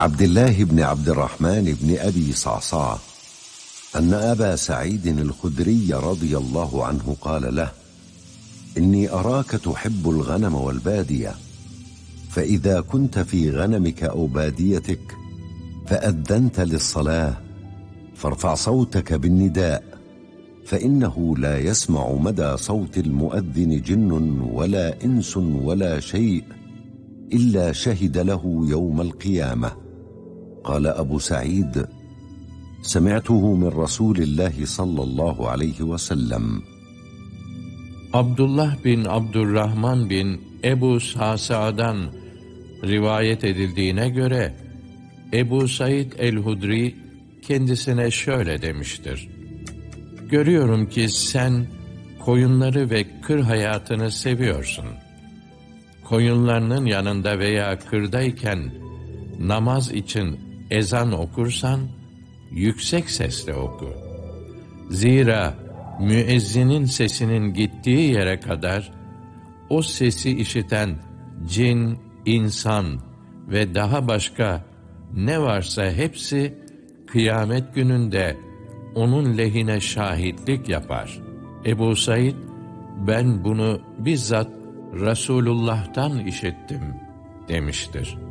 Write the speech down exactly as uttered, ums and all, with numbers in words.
عبد الله بن عبد الرحمن بن أبي صعصعة أن أبا سعيد الخدري رضي الله عنه قال له: إني أراك تحب الغنم والبادية، فإذا كنت في غنمك أو باديتك فأذنت للصلاة فارفع صوتك بالنداء، فإنه لا يسمع مدى صوت المؤذن جن ولا إنس ولا شيء إلا شهد له يوم القيامة. قال أبو سعيد: سمعته من رسول الله صلى الله عليه وسلم. Abdullah bin Abdurrahman bin Ebu Sa'sa'dan rivayet edildiğine göre Ebu Said el-Hudri kendisine şöyle demiştir: Görüyorum ki sen koyunları ve kır hayatını seviyorsun. Koyunlarının yanında veya kırdayken namaz için ezan okursan yüksek sesle oku. Zira müezzinin sesinin gittiği yere kadar o sesi işiten cin, insan ve daha başka ne varsa hepsi kıyamet gününde onun lehine şahitlik yapar. Ebu Said, ben bunu bizzat Resulullah'tan işittim demiştir.